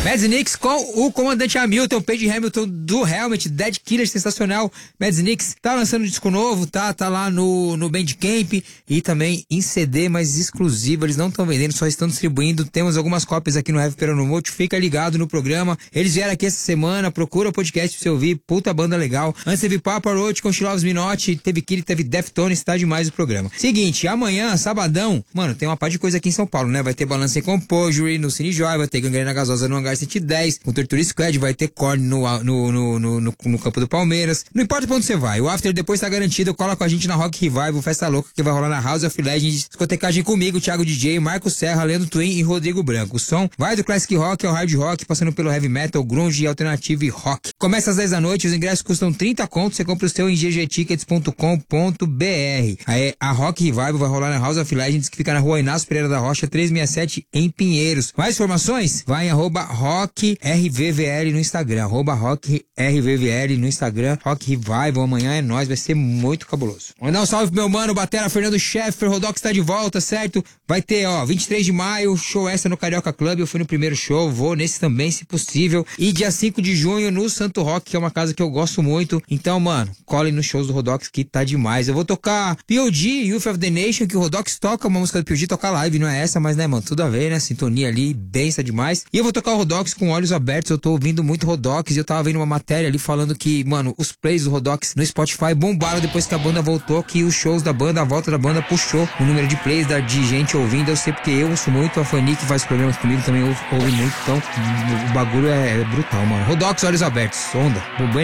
Mads Nicks com o comandante Hamilton, Page Hamilton do Helmet, Dead Killer, sensacional. Mads Nicks tá lançando um disco novo, tá lá no Bandcamp e também em CD, mas exclusivo, eles não estão vendendo, só estão distribuindo. Temos algumas cópias aqui no Heavy Peronomote, fica ligado no programa. Eles vieram aqui essa semana, procura o podcast pra você ouvir, puta banda legal. Antes teve Papa Roach com She Loves Minotti, teve Kid, teve Deftones, tá demais o programa. Seguinte, amanhã, sabadão, mano, tem uma parte de coisa aqui em São Paulo, né? Vai ter Balance and Composure no Cine Joy, vai ter Gangrena Gasosa no Hangar 110, com Torture Squad, vai ter Korn no campo do Palmeiras. Não importa pra onde você vai, o after depois tá garantido. Cola com a gente na Rock Revival, festa louca que vai rolar na House of Legends, discotecagem comigo, Thiago DJ, Marco Serra, Leandro Twin e Rodrigo Branco. O som vai do Classic Rock ao Hard Rock, passando pelo Heavy Metal, Grunge e Alternative Rock. Começa às 10 da noite, os ingressos custam 30 contos, você compra o seu em ggtickets.com.br. Aí a Rock Revival vai rolar na House of Legends, que fica na rua Inácio Pereira da Rocha, 367 em Pinheiros. Mais informações? Vai em @rockrvvl no Instagram, @rockrvvl no Instagram. Rock Revival, amanhã é nóis, vai ser muito cabuloso. Mandar um salve pro meu mano, batera Fernando Scheffer, Rodox tá de volta, certo? Vai ter, 23 de maio, show extra no Carioca Club, eu fui no primeiro show, vou nesse também, se possível. E dia 5 de junho no Santo Rock, que é uma casa que eu gosto muito. Então, mano, colhem nos shows do Rodox que tá demais. Eu vou tocar P.O.D., Youth of the Nation, que o Rodox toca, uma música do P.O.D., toca live, não é essa, mas né, mano, tudo a ver, né? Sintonia ali, densa demais. E eu vou tocar o Rodox com olhos abertos, eu tô ouvindo muito Rodox e eu tava vendo uma matéria ali falando que, mano, os plays do Rodox no Spotify bombaram depois que a banda voltou, que os shows da banda, a volta da banda puxou o número de plays de gente ouvindo. Eu sei porque eu ouço muito, a Fanny que faz programas comigo também ouve muito, então o bagulho é brutal, mano. Rodox, olhos abertos, onda, bombando.